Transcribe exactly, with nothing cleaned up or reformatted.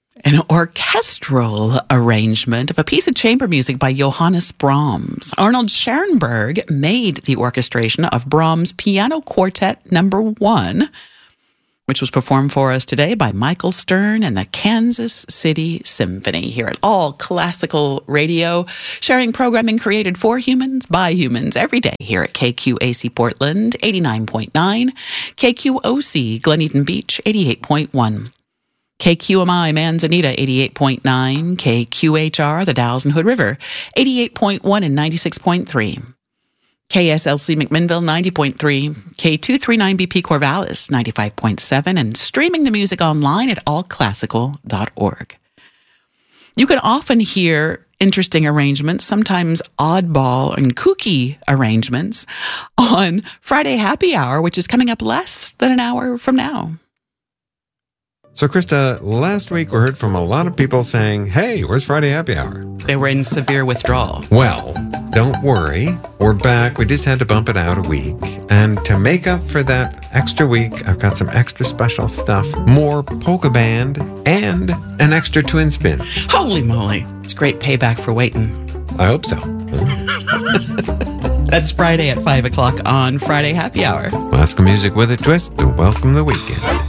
An orchestral arrangement of a piece of chamber music by Johannes Brahms. Arnold Schoenberg made the orchestration of Brahms' Piano Quartet Number One, which was performed for us today by Michael Stern and the Kansas City Symphony here at All Classical Radio, sharing programming created for humans by humans every day here at K Q A C Portland, eighty-nine point nine, K Q O C Glen Eden Beach, eighty-eight point one. K Q M I Manzanita, eighty-eight point nine, K Q H R, the Dalles and Hood River, eighty-eight point one and ninety-six point three, K S L C McMinnville, ninety point three, K two thirty-nine B P Corvallis, ninety-five point seven, and streaming the music online at all classical dot org. You can often hear interesting arrangements, sometimes oddball and kooky arrangements, on Friday Happy Hour, which is coming up less than an hour from now. So, Krista, last week we heard from a lot of people saying, hey, where's Friday Happy Hour? They were in severe withdrawal. Well, don't worry. We're back. We just had to bump it out a week. And to make up for that extra week, I've got some extra special stuff, more polka band, and an extra twin spin. Holy moly. It's great payback for waiting. I hope so. That's Friday at five o'clock on Friday Happy Hour. Classical music with a twist to welcome the weekend.